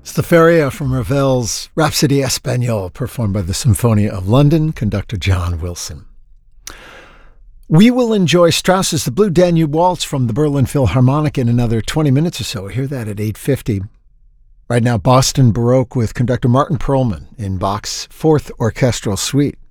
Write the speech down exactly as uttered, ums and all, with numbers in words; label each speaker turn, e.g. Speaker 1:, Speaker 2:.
Speaker 1: It's the Feria from Ravel's Rhapsody Espagnole, performed by the Symphonia of London, conductor John Wilson. We will enjoy Strauss's The Blue Danube Waltz from the Berlin Philharmonic in another twenty minutes or so. Hear that at eight fifty. Right now, Boston Baroque with conductor Martin Perlman in Bach's Fourth Orchestral Suite.